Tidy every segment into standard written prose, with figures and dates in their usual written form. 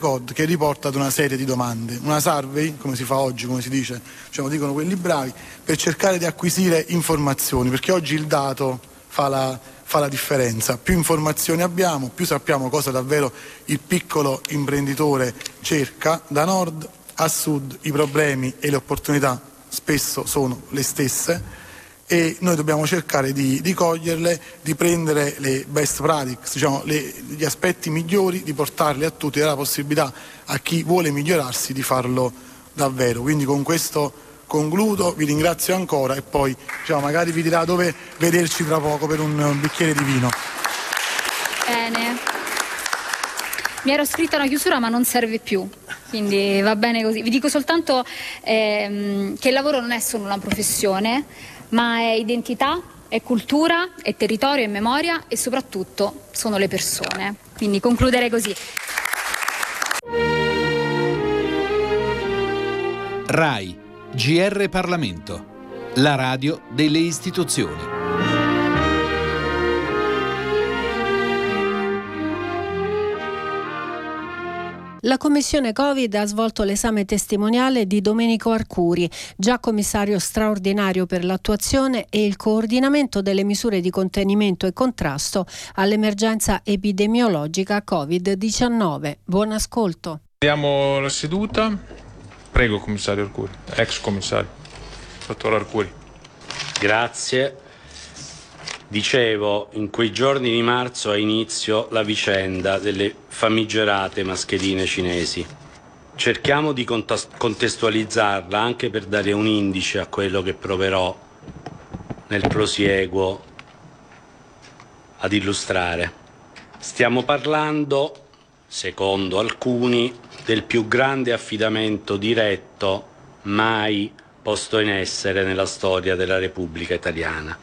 code che riporta ad una serie di domande. Una survey, come si fa oggi, come si dice, diciamo, dicono quelli bravi, per cercare di acquisire informazioni, perché oggi il dato fa la differenza. Più informazioni abbiamo, più sappiamo cosa davvero il piccolo imprenditore cerca. Da nord a sud i problemi e le opportunità spesso sono le stesse e noi dobbiamo cercare di coglierle, di prendere le best practices, diciamo, gli aspetti migliori, di portarli a tutti, dare la possibilità a chi vuole migliorarsi di farlo davvero. Quindi con questo concludo, vi ringrazio ancora e poi magari vi dirà dove vederci tra poco per un bicchiere di vino. Bene. Mi ero scritta una chiusura ma non serve più, quindi va bene così. Vi dico soltanto che il lavoro non è solo una professione, ma è identità, è cultura, è territorio, è memoria e soprattutto sono le persone. Quindi concluderei così. RAI, GR Parlamento, la radio delle istituzioni. La Commissione Covid ha svolto l'esame testimoniale di Domenico Arcuri, già commissario straordinario per l'attuazione e il coordinamento delle misure di contenimento e contrasto all'emergenza epidemiologica Covid-19. Buon ascolto. Diamo la seduta. Prego, commissario Arcuri, ex commissario, dottor Arcuri. Grazie. Dicevo, in quei giorni di marzo ha inizio la vicenda delle famigerate mascherine cinesi. Cerchiamo di contestualizzarla anche per dare un indice a quello che proverò nel prosieguo ad illustrare. Stiamo parlando, secondo alcuni, del più grande affidamento diretto mai posto in essere nella storia della Repubblica Italiana.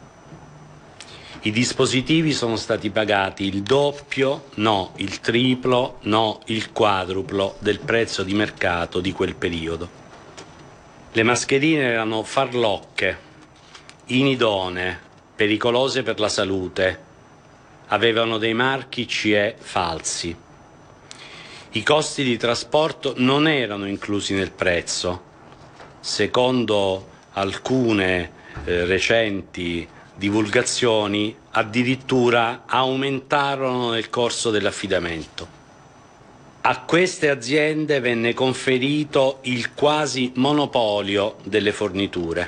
I dispositivi sono stati pagati il doppio, no, il triplo, no, il quadruplo del prezzo di mercato di quel periodo. Le mascherine erano farlocche, inidonee, pericolose per la salute, avevano dei marchi CE falsi. I costi di trasporto non erano inclusi nel prezzo. Secondo alcune recenti divulgazioni, addirittura aumentarono nel corso dell'affidamento. A queste aziende venne conferito il quasi monopolio delle forniture.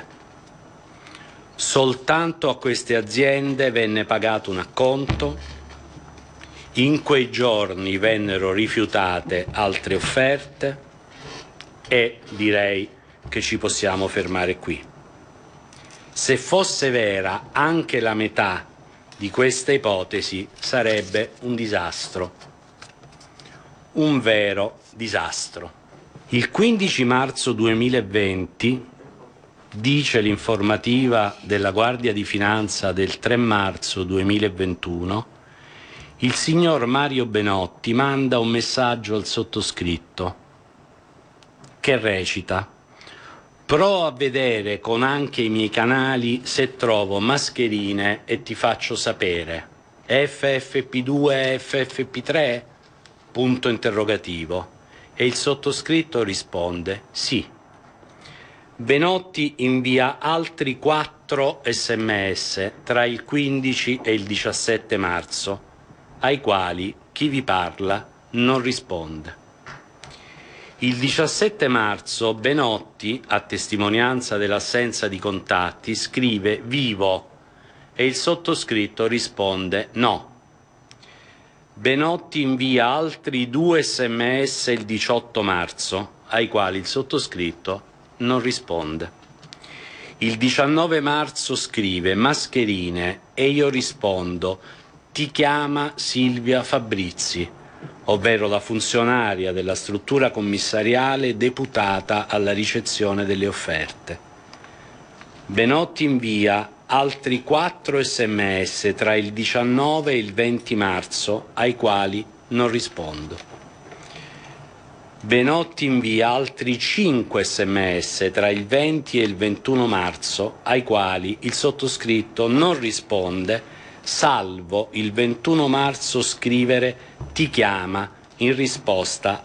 Soltanto a queste aziende venne pagato un acconto. In quei giorni vennero rifiutate altre offerte e direi che ci possiamo fermare qui. Se fosse vera anche la metà di questa ipotesi, sarebbe un disastro, un vero disastro. Il 15 marzo 2020, dice l'informativa della Guardia di Finanza del 3 marzo 2021, il signor Mario Benotti manda un messaggio al sottoscritto che recita: provo a vedere con anche i miei canali se trovo mascherine e ti faccio sapere. FFP2, FFP3? Punto interrogativo. E il sottoscritto risponde sì. Benotti invia altri 4 sms tra il 15 e il 17 marzo, ai quali chi vi parla non risponde. Il 17 marzo Benotti, a testimonianza dell'assenza di contatti, scrive vivo e il sottoscritto risponde no. Benotti invia altri 2 sms il 18 marzo, ai quali il sottoscritto non risponde. Il 19 marzo scrive mascherine e io rispondo ti chiama Silvia Fabrizi, ovvero la funzionaria della struttura commissariale deputata alla ricezione delle offerte. Benotti invia altri 4 sms tra il 19 e il 20 marzo, ai quali non rispondo. Benotti invia altri 5 sms tra il 20 e il 21 marzo, ai quali il sottoscritto non risponde, salvo il 21 marzo scrivere ti chiama in risposta